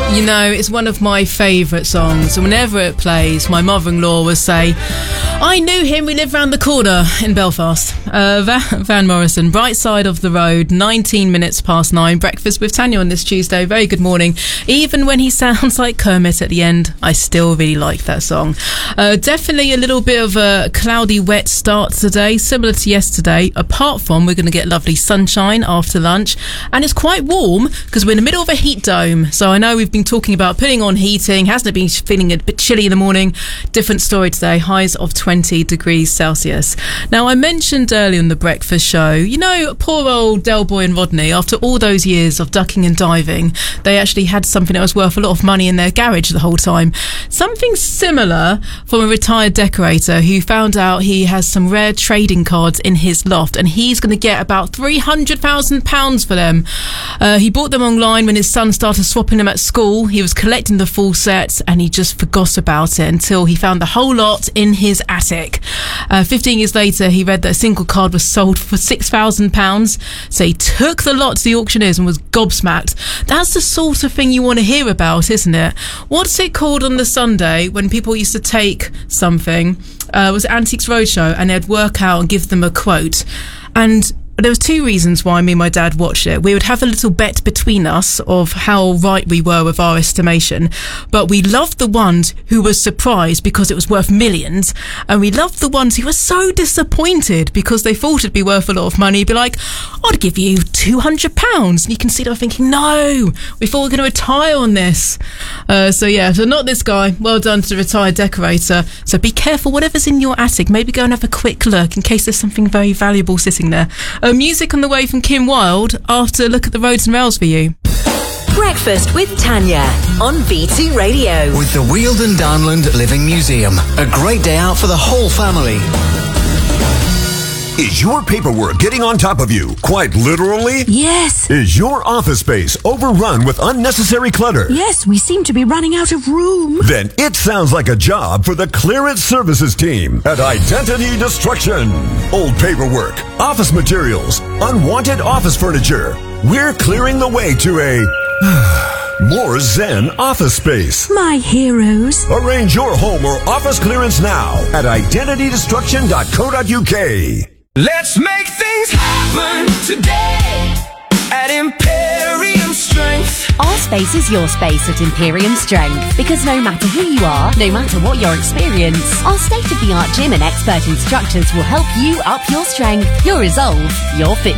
You know, it's one of my favourite songs, and whenever it plays, my mother-in-law will say, I knew him, we live round the corner in Belfast. Van Morrison, Bright Side of the Road, 19 minutes past 9, breakfast with Tanya on this Tuesday. Very good morning. Even when he sounds like Kermit at the end, I still really like that song. Definitely a little bit of a cloudy, wet start today, similar to yesterday, apart from we're going to get lovely sunshine after lunch, and it's quite warm because we're in the middle of a heat dome. So I know we've been talking about putting on heating. Hasn't it been feeling a bit chilly in the morning? Different story today, highs of 20 degrees Celsius. Now, I mentioned earlier in the breakfast show, you know, poor old Del Boy and Rodney, after all those years of ducking and diving, they actually had something that was worth a lot of money in their garage the whole time. Something similar from a retired decorator who found out he has some rare trading cards in his loft, and he's going to get about £300,000 for them. He bought them online when his son started swapping them at school. He was collecting the full set and he just forgot about it until he found the whole lot in his attic. 15 years later, he read that a single card was sold for £6,000. So he took the lot to the auctioneers and was gobsmacked. That's the sort of thing you want to hear about, isn't it? What's it called on the Sunday when people used to take something? It was Antiques Roadshow, and they'd work out and give them a quote. And there was two reasons why me and my dad watched it. We would have a little bet between us of how right we were with our estimation, but we loved the ones who were surprised because it was worth millions, and we loved the ones who were so disappointed because they thought it'd be worth a lot of money. Be like, I'd give you £200, and you can see them thinking, no, we thought we were going to retire on this. So not this guy. Well done to the retired decorator. So be careful, whatever's in your attic, maybe go and have a quick look in case there's something very valuable sitting there. Music on the way from Kim Wilde after Look at the Roads and Rails for you. Breakfast with Tanya on B2 Radio. With the Wealdon Downland Living Museum. A great day out for the whole family. Is your paperwork getting on top of you, quite literally? Yes. Is your office space overrun with unnecessary clutter? Yes, we seem to be running out of room. Then it sounds like a job for the Clearance Services team at Identity Destruction. Old paperwork, office materials, unwanted office furniture. We're clearing the way to a more zen office space. My heroes. Arrange your home or office clearance now at identitydestruction.co.uk. Let's make things happen today at Imperium Strength. Our space is your space at Imperium Strength, because no matter who you are, no matter what your experience, our state-of-the-art gym and expert instructors will help you up your strength, your resolve, your fitness.